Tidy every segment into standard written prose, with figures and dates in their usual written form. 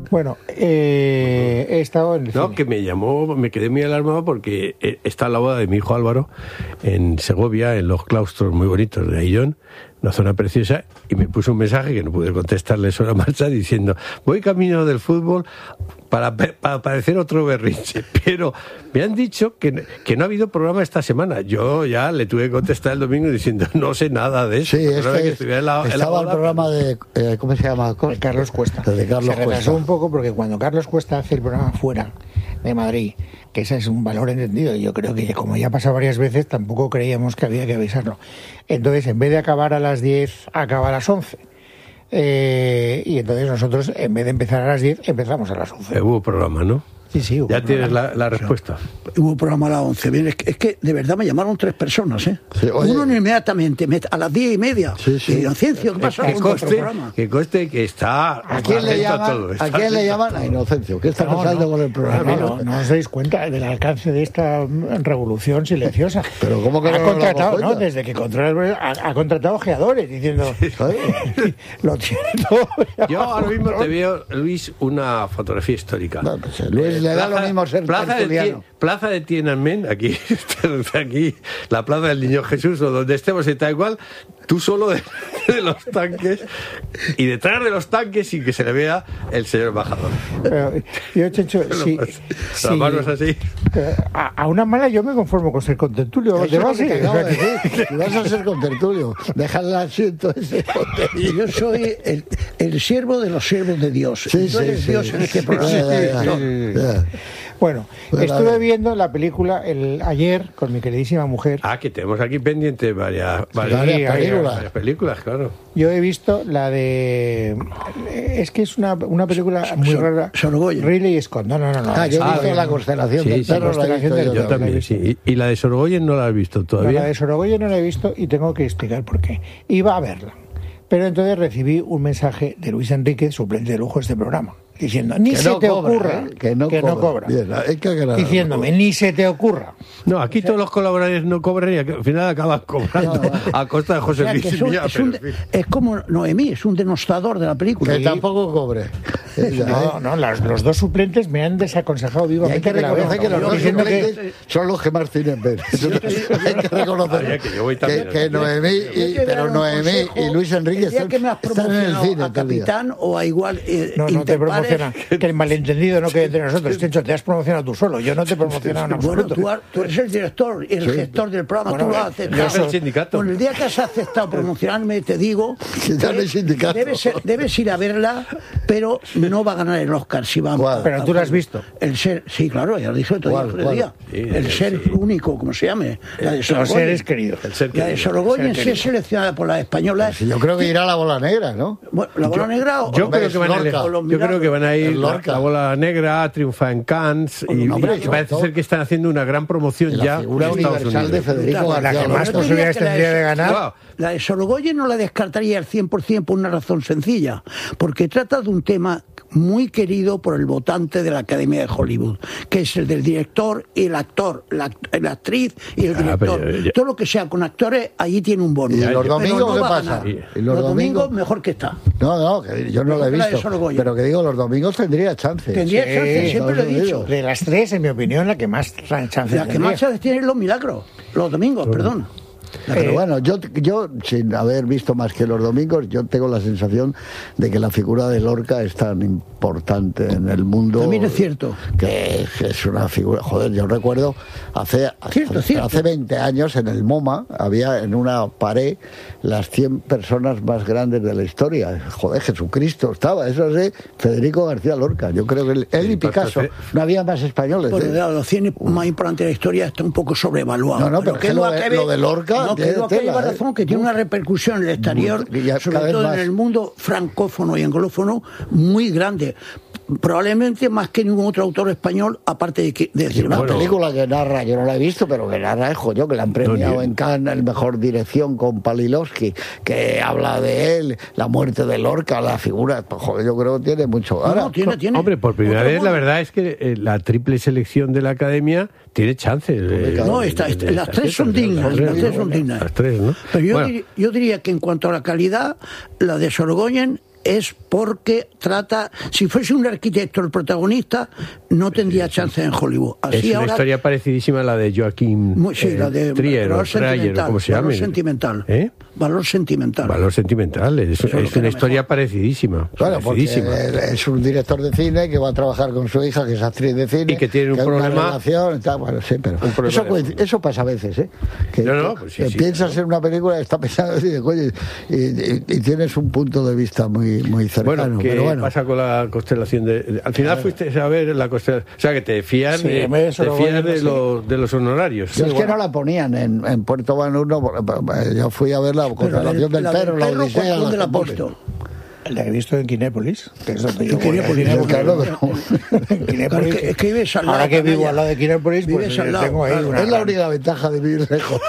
Bueno, he estado en el cine. Que me llamó, me quedé muy alarmado porque está la boda de mi hijo Álvaro en Segovia, en los claustros muy bonitos de Ayllón, una zona preciosa, y me puso un mensaje que no pude contestarle sobre la marcha diciendo: voy camino del fútbol para parecer otro berrinche, pero me han dicho que no ha habido programa esta semana. Yo ya le tuve que contestar el domingo diciendo: no sé nada de eso. Sí, estaba el programa de ¿cómo se llama? De Carlos Cuesta. De Carlos se retrasó Cuesta. un poco porque cuando Carlos Cuesta hace el programa fuera de Madrid, que ese es un valor entendido, y yo creo que como ya ha pasado varias veces, tampoco creíamos que había que avisarlo. Entonces, en vez de acabar a las 10, acaba a las 11. Y entonces nosotros, en vez de empezar a las 10, empezamos a las 11. Hubo programa, ¿no? Sí, ya tienes la respuesta. Hubo programa a las 11. Bien, es que de verdad me llamaron 3 personas, ¿eh? Sí, uno inmediatamente, a las 10:30. Sí. Y dijeron: Ciencio, ¿qué pasa con el programa? Que conste que está... ¿A quién le llaman? A Inocencio. ¿Qué está pasando con el programa? No os dais cuenta del alcance de esta revolución silenciosa. Pero ¿cómo que ha contratado, ¿no? Desde que controla ha contratado ojeadores diciendo... lo tiene todo. Yo ahora mismo te veo, Luis, una fotografía histórica. No, pues, Luis, le da lo mismo ser tertuliano. Plaza de Tiananmen, aquí, la Plaza del Niño Jesús, o donde estemos, está igual, tú solo de los tanques, y detrás de los tanques sin que se le vea el señor embajador. Yo, Chencho, las manos así. A una mala yo me conformo con ser contertulio. Vas a ser contertulio. Deja el asiento ese. Yo soy el siervo de los siervos de Dios. Tú eres Dios en este programa. Bueno, estuve viendo la película ayer con mi queridísima mujer. Que tenemos aquí pendiente varias películas, claro. Yo he visto la de... Es que es una película muy rara. Sorogoyen. Ridley Scott. No. Yo he visto La constelación del perro. Yo también, sí. ¿Y la de Sorogoyen no la has visto todavía? No, la de Sorogoyen no la he visto y tengo que explicar por qué. Iba a verla, pero entonces recibí un mensaje de Luis Enrique, suplente de lujo de este programa, diciendo: ni se te ocurra que no cobra. Bien, diciéndome: ni se te ocurra. No, aquí todos los colaboradores no cobran y al final acaban cobrando a costa de José Luis. Es como Noemí, es un denostador de la película. Que tampoco cobre. Los dos suplentes me han desaconsejado vivamente. Hay que reconocer que los dos suplentes son los que más cine ven. Hay que reconocer que Noemí y Luis Enrique están en el cine. A capitán o a igual no te promociona. Que el malentendido no quede entre nosotros. Chencho, te has promocionado tú solo. Yo no te he promocionado en absoluto. Bueno, tú eres el director y el gestor del programa. Tú lo has aceptado. Yo soy el sindicato. Bueno, el día que has aceptado promocionarme, te digo que debes ir a verla, pero no va a ganar el Oscar si va. Pero tú la has visto. El ser, sí, claro, ya lo dije otro día. El ser único, como se llame. La de Los seres queridos. La de Sorogoyen sí es seleccionada por las españolas. Yo creo que irá la bola negra, ¿no? Bueno, la bola negra o yo creo que van a ir la bola negra, triunfa en Cannes y parece ser que están haciendo una gran promoción ya. La figura universal de Federico García. La que más posibilidades tendría de ganar. La de Sorogoyen no la descartaría al 100% por una razón sencilla, porque trata de un tema muy querido por el votante de la Academia de Hollywood, que es el del director y el actor, la actriz y el director. Todo lo que sea con actores, allí tiene un bono. ¿Y los domingos qué pasa? Los domingos mejor que está. No, que yo no la he visto, pero que digo, los domingos tendría chance. Siempre lo he dicho. De las tres, en mi opinión, la que más chance tendría. La que más chance tiene los milagros, los domingos, perdón. Pero bueno, yo sin haber visto más que los domingos, yo tengo la sensación de que la figura de Lorca es tan importante en el mundo. También es cierto. Que es una figura. Joder, yo recuerdo hace 20 años en el MoMA había en una pared las 100 personas más grandes de la historia. Joder, Jesucristo estaba, eso sí, Federico García Lorca. Yo creo que él y Picasso, no había más españoles. Pues los 100 más importantes de la historia está un poco sobrevaluado. No, pero que lo de Lorca. No, creo que lleva razón, que tiene una repercusión en el exterior, sobre todo en el mundo francófono y anglófono, muy grande. Probablemente más que ningún otro autor español, aparte de decir una película que narra, yo no la he visto, pero que narra es que la han premiado en Cannes el mejor dirección con Palilowski, que habla de él, la muerte de Lorca, la figura, pues, joder, yo creo que tiene mucho. Ahora, tiene. Hombre, por primera vez la verdad es que la triple selección de la Academia tiene chance. Las tres son dignas. Las tres, ¿no? Pero yo diría que en cuanto a la calidad, la de Sorogoyen es porque trata, si fuese un arquitecto el protagonista, no tendría chance en Hollywood. Así es una historia parecidísima a la de Joaquín la de Trier, o Dreyer, ¿cómo se llama? Valor sentimental. Valor sentimental. Valor sentimental, es una historia parecidísima. Claro, porque es un director de cine que va a trabajar con su hija, que es actriz de cine. Y que tiene un problema. Una relación, bueno, sí, pero eso pasa a veces, ¿eh? Que, pues piensas en una película, está pensando y tienes un punto de vista muy cercano. Bueno, ¿qué pasa con la constelación al final fuiste a ver la constelación? O sea, que te fías, de los honorarios. Es que no la ponían en Puerto Banús, yo fui a ver la constelación del perro, la Odisea. ¿Dónde la has puesto? La que he visto en Kinépolis, que es donde yo Es que vives al lado. Ahora que vivo al lado de Kinépolis, pues tengo ahí una... Es la única ventaja de vivir lejos.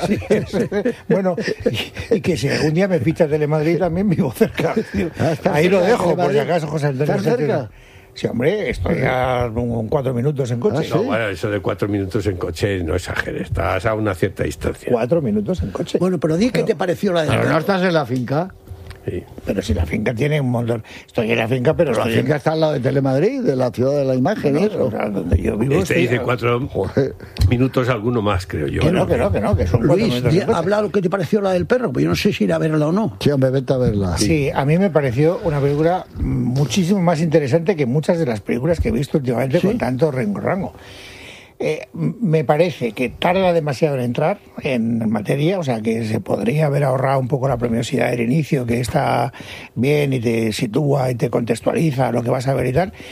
Bueno, y que si algún día me fichas Telemadrid también vivo cerca. Ahí lo dejo, por si acaso, José Antonio. ¿Estás cerca? Sí, hombre, estoy a 4 minutos en coche. No, bueno, eso de 4 minutos en coche no exageres, estás a una cierta distancia. 4 minutos en coche. Bueno, pero di qué te pareció la de... Pero no estás en la finca. Sí. Pero si la finca tiene un montón. Estoy en la finca, pero la finca está al lado de Telemadrid, de la ciudad de la imagen, eso. O sea, donde yo vivo. Dice 4 minutos, alguno más, creo yo. Que no, que son 4 Luis, habla lo que te pareció la del perro, pues yo no sé si ir a verla o no. Sí, hombre, vete a verla. Sí, a mí me pareció una película muchísimo más interesante que muchas de las películas que he visto últimamente con tanto rango. Me parece que tarda demasiado en entrar en materia, o sea que se podría haber ahorrado un poco la premiosidad del inicio, que está bien y te sitúa y te contextualiza lo que vas a ver y tal.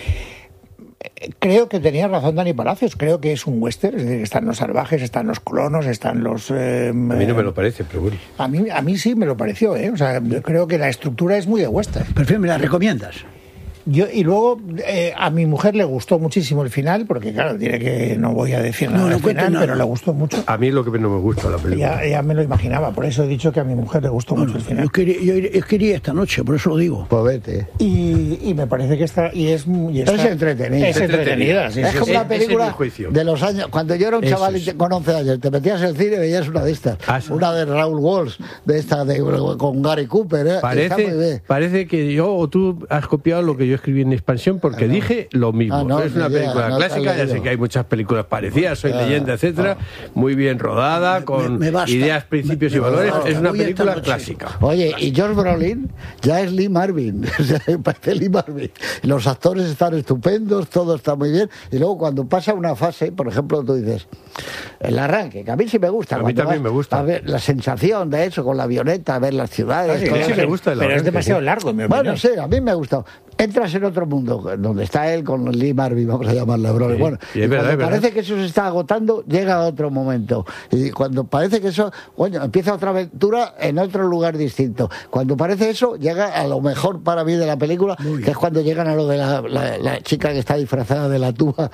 Creo que tenía razón Dani Palacios, creo que es un western, es decir, están los salvajes, están los colonos, están los... a mí no me lo parece, pero bueno. A mí sí me lo pareció, o sea, yo creo que la estructura es muy de western. Perfecto, ¿me la recomiendas? Y luego a mi mujer le gustó muchísimo el final, porque claro, diré que no voy a decir nada del final, pero le gustó mucho. A mí es lo que no me gusta la película. Ya me lo imaginaba, por eso he dicho que a mi mujer le gustó mucho el final. Yo quería esta noche, por eso lo digo. Pues vete. Y me parece que está... es entretenida. Es entretenida, sí. Es como una película de los años... Cuando yo era un chaval con 11 años, te metías en el cine y veías una de estas. Una de Raúl Walsh, de esta con Gary Cooper. Parece que yo o tú has copiado lo que yo escribí en Expansión, porque dije lo mismo. Es una película clásica, ya sé que hay muchas películas parecidas, Soy leyenda, etcétera, muy bien rodada, con ideas, principios y valores. Es una película clásica. Oye, y Josh Brolin ya es Lee Marvin. Parece Lee Marvin. Los actores están estupendos, todo está muy bien. Y luego cuando pasa una fase, por ejemplo, tú dices, el arranque, que a mí sí me gusta. A mí también me gusta. A ver, la sensación de eso, con la avioneta, ver las ciudades. Sí me gusta. Pero es demasiado largo, en mi opinión. Bueno, sí, a mí me ha gustado. Entras en otro mundo, donde está él con Lee Marvin, vamos a llamarle Brolin. Sí, bueno, y cuando parece que eso se está agotando, llega a otro momento. Y cuando parece que eso, bueno, empieza otra aventura en otro lugar distinto. Cuando parece eso, llega a lo mejor para mí de la película, que es cuando llegan a lo de la chica que está disfrazada de la tuba,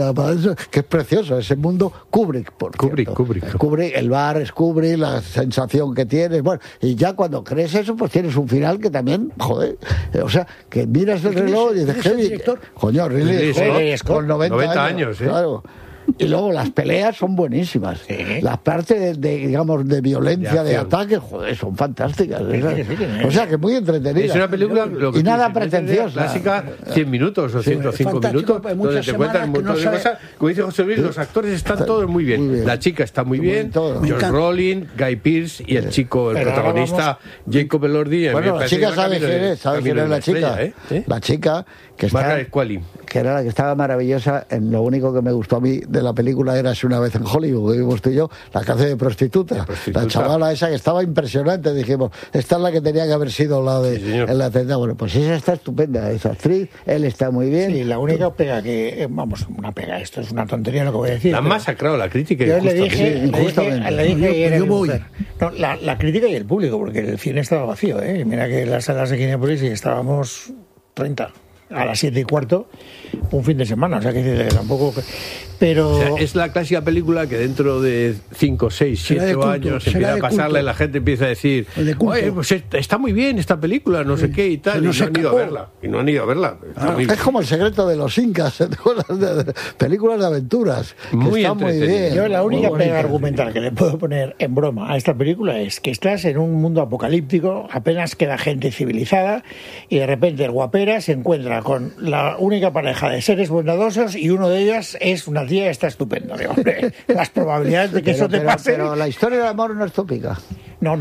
que es precioso, ese mundo Kubrick, por cierto. Kubrick, el bar es Kubrick, la sensación que tienes, bueno, y ya cuando crees eso, pues tienes un final que también, joder, o sea, que miras el reloj y dices, coño, Ridley Scott, con 90 años, claro. Y luego las peleas son buenísimas. Sí. Las partes digamos, de violencia, de ataque, joder, son fantásticas. O sea, que muy entretenida. Es una película y nada pretenciosa. Clásica, 100 minutos o 105 minutos, donde te cuentan un montón de cosas. Como dice José Luis, los actores están todos muy bien. La chica está muy bien, Josh Brolin, Guy Pearce y el chico, el protagonista, Jacob Elordi. Bueno, la chica sabe quién es la chica. La chica que era la que estaba maravillosa. En lo único que me gustó a mí de la película era una vez en Hollywood, que vimos tú y yo, la que hace de prostituta. La chavala esa que estaba impresionante. Dijimos, esta es la que tenía que haber sido la de en la tenda. Bueno, pues esa está estupenda, esa actriz, él está muy bien. Sí, la única pega que, esto es una tontería lo que voy a decir. La han masacrado la crítica. Yo le dije yo voy. No, la crítica y el público, porque el cine estaba vacío, ¿eh? Mira que en las salas de Kinépolis y estábamos 30. a las 7:15 un fin de semana, o sea que tampoco... Pero... O sea, es la clásica película que dentro de 5, 6, 7 años empieza a pasarla y la gente empieza a decir, oye, pues está muy bien esta película, no sé qué y tal, y no han ido a verla. Y no han ido a verla. Es como El secreto de los incas, de películas de aventuras. Muy está muy bien. Yo la única pega argumental que le puedo poner en broma a esta película es que estás en un mundo apocalíptico, apenas queda gente civilizada y de repente el guapera se encuentra con la única pareja de seres bondadosos y uno de ellos es una tía que está estupenda. Digo, hombre, las probabilidades de que eso te pase... Pero la historia del amor no es tópica. No.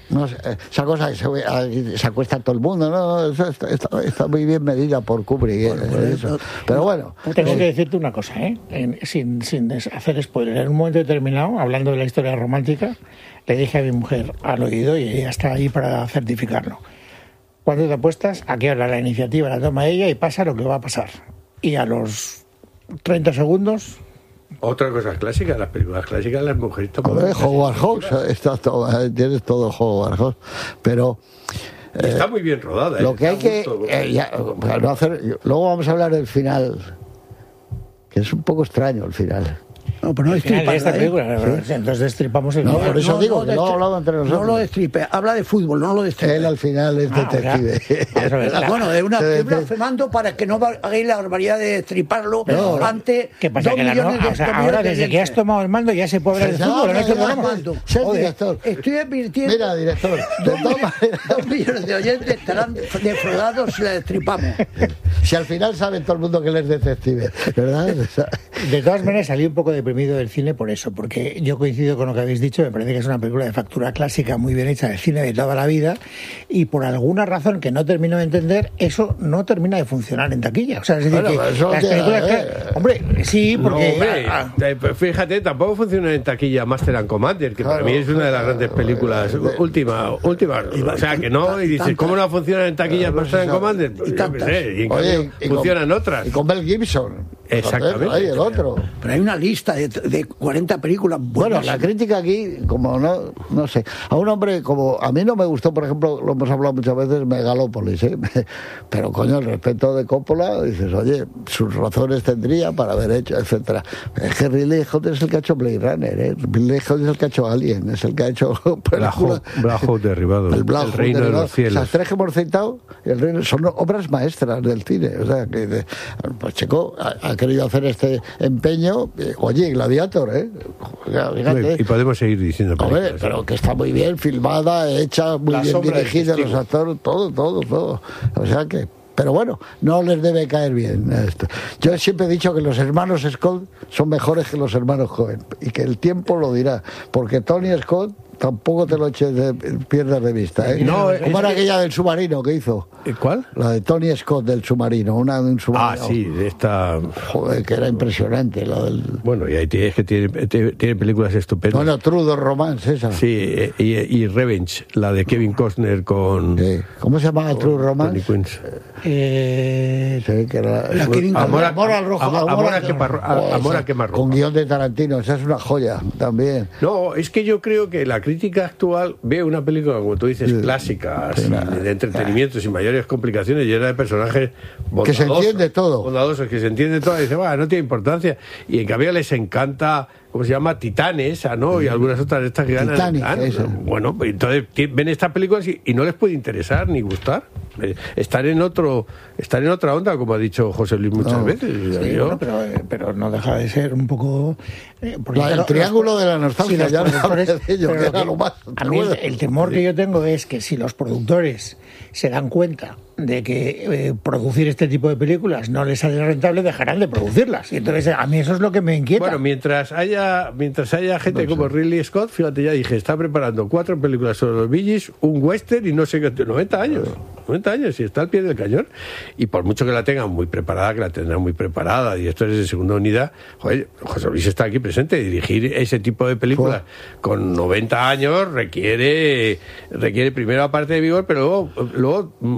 Esa cosa que se acuesta todo el mundo, ¿no? Eso está muy bien medida por Kubrick. Pero bueno. Tengo que decirte una cosa, sin hacer spoiler. En un momento determinado, hablando de la historia romántica, le dije a mi mujer al oído, y ella está ahí para certificarlo. Cuando te apuestas, aquí ahora la iniciativa la toma ella y pasa lo que va a pasar. Y a los 30 segundos... Otra cosa clásica, las películas clásicas, las mujeres toman... Howard Hawks, tienes todo Howard Hawks, pero... está muy bien rodada. Lo que hay que... no hacer, luego vamos a hablar del final, que es un poco extraño el final. No, pero no destripa esta película, ¿sí? Entonces destripamos el No, por eso digo que lo he hablado entre nosotros. No lo destripe, habla de fútbol, no lo destripe. Él al final es detective. Bueno, es blasfemando para que no hagáis la barbaridad de destriparlo ante 2 millones de ahora, desde que has tomado el mando, ya se puede hablar de fútbol en este programa. Director. Estoy advirtiendo. Mira, director. 2 millones de oyentes estarán defraudados si la destripamos. Si al final sabe todo el mundo que él es detective, ¿verdad? De todas maneras, salí un poco deprimido del cine por eso, porque yo coincido con lo que habéis dicho, me parece que es una película de factura clásica muy bien hecha del cine de toda la vida, y por alguna razón que no termino de entender, eso no termina de funcionar en taquilla. O sea, es decir, que las películas hombre, sí, porque... fíjate, tampoco funciona en taquilla Master and Commander, que para mí es una de las grandes películas última. O sea, que no, y dices, ¿cómo no funciona en taquilla Master and Commander? Y funcionan otras. Y con Mel Gibson. Exactamente. Hay el otro. Pero hay una lista de 40 películas buenas. Bueno, la crítica aquí, como no sé, a un hombre como a mí no me gustó, por ejemplo, lo hemos hablado muchas veces, Megalópolis, pero coño, el respeto de Coppola, dices, oye, sus razones tendría para haber hecho, etcétera. Es que Ridley Scott es el que ha hecho Blade Runner, Ridley Scott es el que ha hecho Alien, es el que ha hecho Black Hawk derribado, el Reino de los Cielos. Las tres que hemos citado, son obras maestras del cine, o sea, que pues chico, ha querido hacer este empeño, oye, Gladiator, fíjate. Y podemos seguir diciendo películas, pero que está muy bien filmada, hecha, muy bien dirigida, los actores, todo. O sea que... Pero bueno, no les debe caer bien esto. Yo siempre he dicho que los hermanos Scott son mejores que los hermanos Coen, y que el tiempo lo dirá, porque Tony Scott tampoco te lo pierdas de vista, No, como era aquella del submarino que hizo. ¿Cuál? La de Tony Scott del submarino, una de un submarino. Ah, sí, de esta... Joder, que era impresionante. Bueno, y ahí es que tiene películas estupendas. Bueno, True Romance, esa. Sí, y Revenge, la de Kevin Costner con... ¿Cómo se llamaba True Romance? Sí, que era... Amor al rojo. Amor a quemarropa. Con guión de Tarantino, esa es una joya también. No, es que yo creo que la crítica actual ve una película, como tú dices, clásica, de entretenimiento, sin mayores complicaciones, llena de personajes bondadosos, que se entiende todo. Bondadosos, que se entiende todo, y dice, no tiene importancia. Y en cambio les encanta, ¿cómo se llama? Titanes, ¿no? Y algunas otras de estas que ganan. Bueno, pues entonces ven estas películas y no les puede interesar ni gustar. Están en otra onda, como ha dicho José Luis muchas veces. Sí, bueno, pero no deja de ser un poco... el triángulo de la nostalgia, ya de ello, que era lo más... A mí el temor que yo tengo es que si los productores se dan cuenta de que producir este tipo de películas no les sale rentable, dejarán de producirlas. Y entonces a mí eso es lo que me inquieta. Bueno, mientras haya gente como Ridley Scott, fíjate, ya dije, está preparando 4 películas sobre los Bee Gees, un western y no sé qué, 90 años, y está al pie del cañón. Y por mucho que la tengan muy preparada, que la tendrán muy preparada, y esto es de segunda unidad, joder, José Luis está aquí presente, dirigir ese tipo de películas con 90 años requiere primero aparte de vigor, pero luego mucho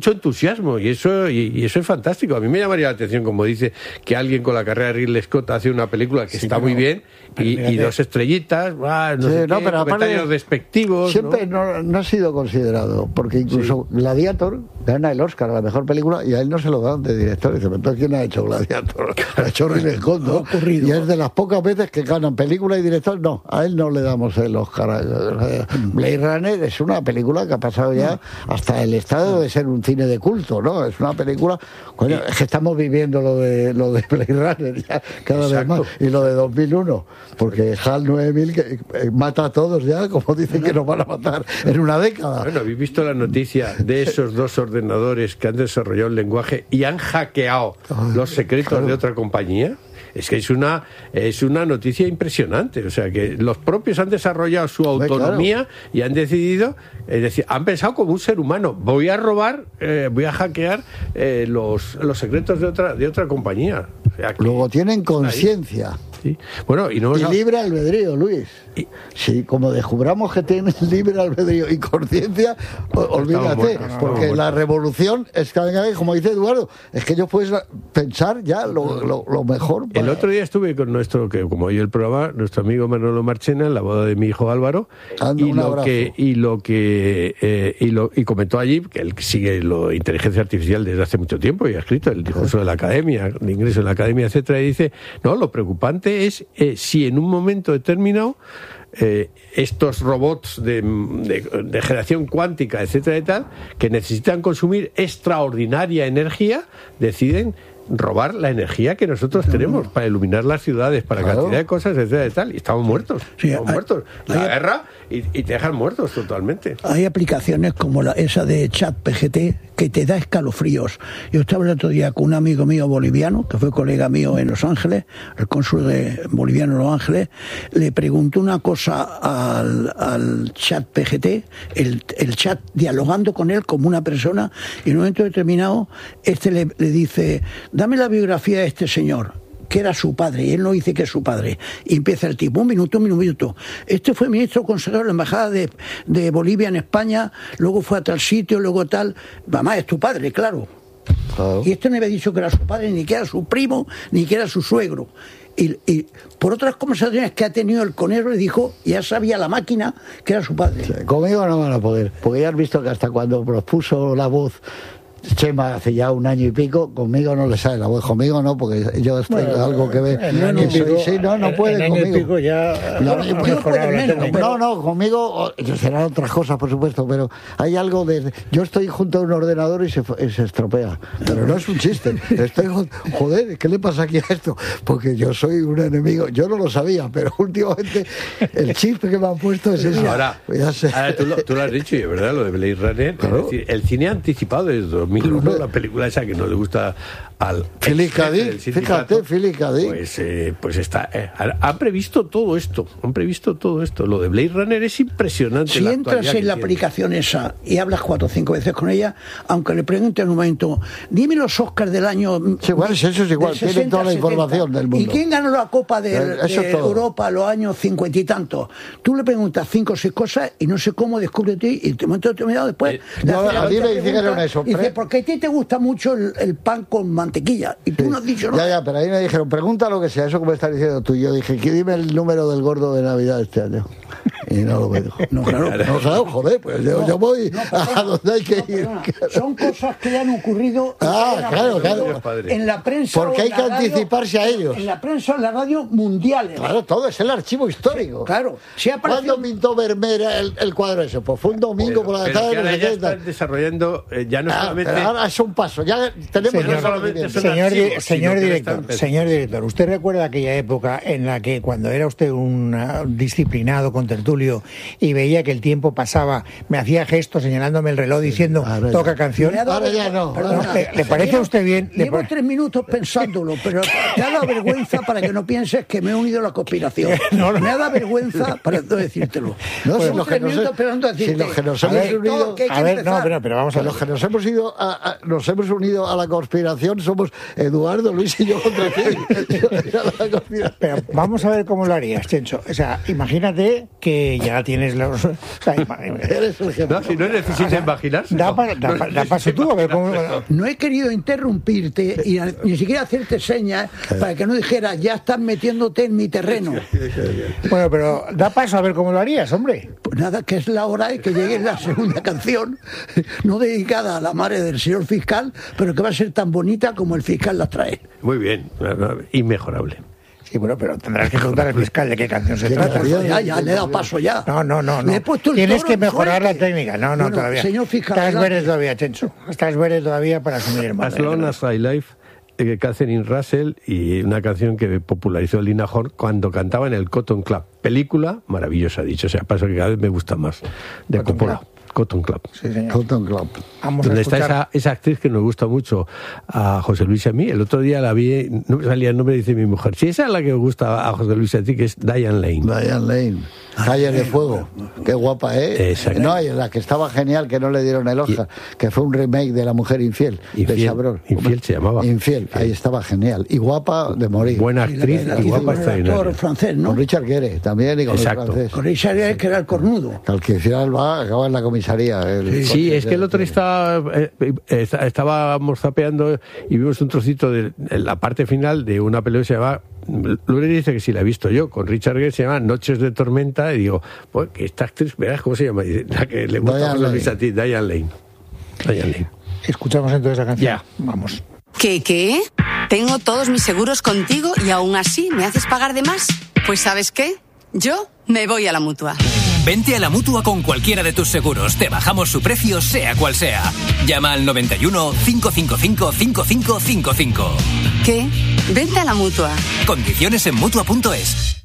mucho entusiasmo y eso es fantástico. A mí me llamaría la atención, como dice, que alguien con la carrera de Ridley Scott hace una película que está muy bien y 2 estrellitas, pero comentarios despectivos. Siempre no ha sido considerado, porque incluso Gladiator gana el Oscar a la mejor película y a él no se lo dan de director. Dice, entonces, ¿quién ha hecho Gladiator? Lo ha hecho Ridley Scott, ¿no? Y es de las pocas veces que ganan película y director. No, a él no le damos el Oscar. Blade Runner es una película que ha pasado ya hasta el estado de ser un cine de culto, ¿no? Es una película, coño, es que estamos viviendo lo de Blade Runner ya cada vez más, y lo de 2001, porque HAL 9000 que mata a todos ya, como dicen que nos van a matar en una década. Bueno, ¿habéis visto la noticia de esos 2 ordenadores que han desarrollado el lenguaje y han hackeado los secretos de otra compañía? Es que es una noticia impresionante. O sea, que los propios han desarrollado su autonomía y han decidido, es decir, han pensado como un ser humano. Voy a robar, voy a hackear los secretos de otra compañía. O sea, luego tienen conciencia. Sí. Bueno, y libre albedrío, Luis. Sí, como descubramos que tienen libre albedrío y conciencia, olvídate, porque la revolución es que, como dice Eduardo, es que ellos pueden pensar ya lo mejor. El otro día estuve con que como oye el programa, nuestro amigo Manolo Marchena en la boda de mi hijo Álvaro, y comentó allí que él sigue la inteligencia artificial desde hace mucho tiempo y ha escrito el discurso de la academia, de ingreso en la academia, etcétera, y dice, no, lo preocupante es si en un momento determinado estos robots de generación cuántica, etcétera y tal, que necesitan consumir extraordinaria energía, deciden robar la energía que nosotros tenemos para iluminar las ciudades, para cantidad de cosas, etcétera y tal, y estamos muertos. Muertos. La guerra y te dejan muertos totalmente. Hay aplicaciones como esa de ChatGPT que te da escalofríos. Yo estaba el otro día con un amigo mío boliviano, que fue colega mío en Los Ángeles, el cónsul boliviano en Los Ángeles, le preguntó una cosa al ChatGPT, el chat dialogando con él como una persona, y en un momento determinado le dice, dame la biografía de este señor, que era su padre, y él no dice que es su padre. Y empieza el tipo, un minuto. Este fue ministro consejero de la embajada de Bolivia en España, luego fue a tal sitio, luego tal. Mamá, es tu padre, claro. Y este no había dicho que era su padre, ni que era su primo, ni que era su suegro. Y por otras conversaciones que ha tenido el conero, le dijo, ya sabía la máquina que era su padre. Sí, conmigo no van a poder, porque ya has visto que hasta cuando propuso la voz Chema hace ya 1 año y pico, conmigo no le sale la voz, conmigo no, porque yo tengo algo que ver. No puede conmigo. Pico ya no, conmigo serán otras cosas, por supuesto, pero hay algo de... Yo estoy junto a un ordenador y se estropea, pero no es un chiste. Joder, ¿qué le pasa aquí a esto? Porque yo soy un enemigo, yo no lo sabía, pero últimamente el chip que me han puesto es ese. Ahora tú lo has dicho, y es verdad, lo de Blade Runner, claro. Es decir, el cine anticipado desde 2001, la película esa que no le gusta al Philip K. Dick, fíjate, Philip K. Dick. Pues está, han previsto todo esto. Lo de Blade Runner es impresionante. Si entras en la aplicación esa y hablas 4 o 5 veces con ella, aunque le pregunten en un momento, dime los Oscars del año. Sí, igual, eso es igual, tienen toda la información del mundo. ¿Y quién ganó la Copa de Europa los años 50 y tantos? Tú le preguntas 5 o 6 cosas y no sé cómo descubre ti, y te momento determinado después. A mí me dice que era una sorpresa. Dice, porque a ti te gusta mucho el pan con mantequilla, y tú no has dicho nada. Ya, pero ahí me dijeron, pregunta lo que sea, eso como estás diciendo tú. Yo dije, dime el número del gordo de Navidad este año. Y no lo me dijo. No, claro, joder, pues yo voy a donde hay que ir. Son cosas que le han ocurrido claro. En la prensa. Porque hay que anticiparse a ellos. En la prensa, en la radio mundiales. Claro, todo es el archivo histórico. Sí, claro. ¿Cuándo pintó Vermeer el cuadro ese? Pues fue un domingo por la tarde. Ahora ya están desarrollando, ya no solamente... Pero ahora es un paso, ya tenemos... Señor director, ¿usted recuerda aquella época en la que cuando era usted un disciplinado contertulio y veía que el tiempo pasaba, me hacía gestos señalándome el reloj diciendo, toca canción? Ahora ya no. ¿Le parece a usted bien? Llevo 3 minutos pensándolo, pero te ha dado vergüenza para que no pienses que me he unido a la conspiración. Me ha dado vergüenza para no decírtelo. No, si los que nos hemos unido... A ver, no, pero vamos a ver. Los que nos hemos unido a la conspiración somos Eduardo, Luis y yo contra ti. Pero vamos a ver cómo lo harías, Chencho. O sea, imagínate que ya tienes los... O sea, no, si no necesitas imaginarse. Da paso tú, a ver cómo... No he querido interrumpirte y ni siquiera hacerte señas para que no dijeras, ya estás metiéndote en mi terreno. Bueno, pero da paso a ver cómo lo harías, hombre. Pues nada, que es la hora de que llegue la segunda canción, no dedicada a la madre del señor fiscal, pero que va a ser tan bonita como el fiscal la trae. Muy bien, inmejorable. Sí, bueno, pero tendrás que preguntar al fiscal de qué canción se trata. Ya, le he dado paso ya. No. Le he puesto el Tienes toro que mejorar fuerte. la técnica. No, Bueno, todavía. señor fiscal, Estás verde todavía, Chencho. Estás verde todavía para asumir el mando. As Long as I Live, Catherine Russell, y una canción que popularizó Lina Horne cuando cantaba en el Cotton Club. Película maravillosa, dicho sea, paso que cada vez me gusta más. De Cotton Coppola. Club. Cotton Club. Sí, señor. Cotton Club. Vamos Donde a está escuchar... esa actriz que nos gusta mucho, a José Luis y a mí. El otro día la vi, no me salía el nombre, dice mi mujer. Si esa es la que gusta a José Luis y a ti, que es Diane Lane. Diane Lane. Calle de Fuego. Qué guapa, ¿eh? Exacto. No, y la que estaba genial, que no le dieron el Oscar, que fue un remake de La Mujer Infiel, de Chabrol. Infiel se llamaba. Infiel, ahí estaba genial. Y guapa de morir. Buena actriz y guapa extraordinaria. Actor francés, ¿no? Con Richard Gere también y con Exacto. el francés. Con Richard Gere, que era el cornudo. Al que al final va, acaba en la comisaría. Sí, es que el otro día estábamos zapeando y vimos un trocito de la parte final de una película que se llama, Lourdes dice que sí la he visto yo, con Richard Gere, se llama Noches de Tormenta, y digo, pues que esta actriz, verás cómo se llama, y la que le gusta a ti, Diane Lane. Diane Lane. Escuchamos entonces la canción. Ya. Vamos. ¿Qué? Tengo todos mis seguros contigo y aún así me haces pagar de más. Pues ¿sabes qué? Yo me voy a la Mutua. Vente a la Mutua con cualquiera de tus seguros. Te bajamos su precio, sea cual sea. Llama al 91 555 5555. ¿Qué? Vente a la Mutua. Condiciones en Mutua.es.